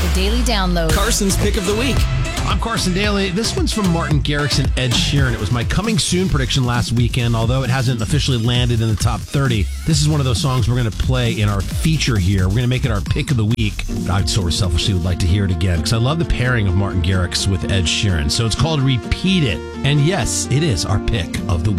Daily Download. Carson's Pick of the Week. I'm Carson Daly. This one's from Martin Garrix and Ed Sheeran. It was my coming soon prediction last weekend, although it hasn't officially landed in the top 30. This is one of those songs we're going to play in our feature here. We're going to make it our pick of the week. But I sort of selfishly would like to hear it again because I love the pairing of Martin Garrix with Ed Sheeran. So it's called Repeat It. And yes, it is our pick of the week.